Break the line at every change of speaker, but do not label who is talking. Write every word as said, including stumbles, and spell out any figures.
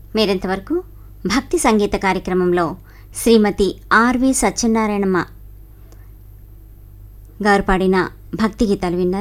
మీరింతవరకు భక్తి సంగీత కార్యక్రమంలో శ్రీమతి ఆర్వి సత్యనారాయణమ్మ గారు పాడిన భక్తి గీతాలు విన్నారు.